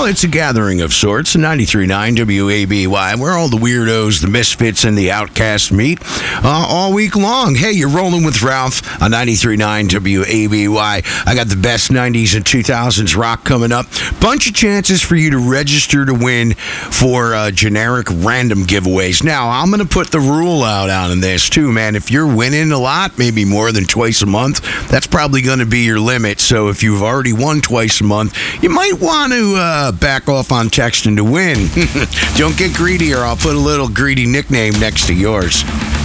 Well, it's a gathering of sorts, 93.9 WABY, where all the weirdos, the misfits, and the outcasts meet all week long. Hey, you're rolling with Ralph on 93.9 WABY. I got the best 90s and 2000s rock coming up. Bunch of chances for you to register to win for generic random giveaways. Now, I'm going to put the rule out on this, too, man. If you're winning a lot, maybe more than twice a month, that's probably going to be your limit. So if you've already won twice a month, you might want to back off on texting to win. Don't get greedy, or I'll put a little greedy nickname next to yours.